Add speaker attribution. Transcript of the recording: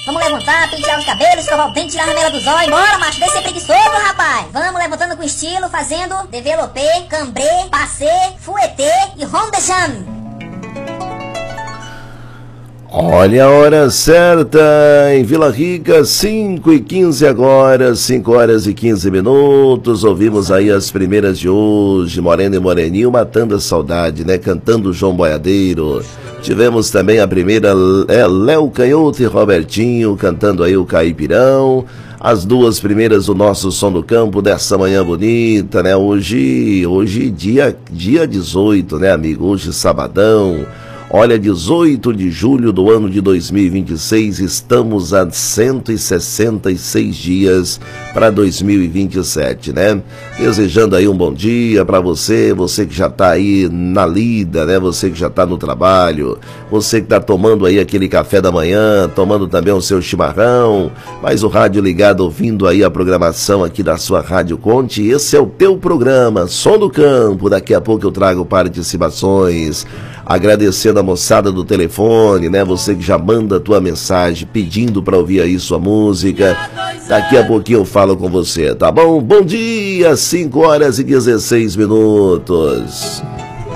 Speaker 1: Vamos levantar, pentear os cabelos, escovar o dente, tirar a ramela dos olhos. Bora, macho, descer preguiçoso, rapaz. Vamos levantando com estilo, fazendo développé, cambré, passé, fouetté e rond de jambe.
Speaker 2: Olha a hora certa, em Vila Rica, 5h15 agora, 5h15. Ouvimos aí as primeiras de hoje, Morena e Moreninho matando a saudade, né? Cantando o João Boiadeiro. Tivemos também a primeira, Léo Canhoto e Robertinho, cantando aí o Caipirão. As duas primeiras do nosso Som do Campo dessa manhã bonita, né? Hoje dia 18, né, amigo? Hoje sabadão. Olha, 18 de julho do ano de 2026, estamos a 166 dias para 2027, né? Desejando aí um bom dia para você que já está aí na lida, né? Você que já está no trabalho, você que está tomando aí aquele café da manhã, tomando também o seu chimarrão, mas o rádio ligado, ouvindo aí a programação aqui da sua Rádio Conte. Esse é o teu programa, Som do Campo. Daqui a pouco eu trago participações, agradecendo a moçada do telefone, né? Você que já manda a tua mensagem pedindo para ouvir aí sua música. Daqui a pouquinho eu falo com você, tá bom? Bom dia, 5h16.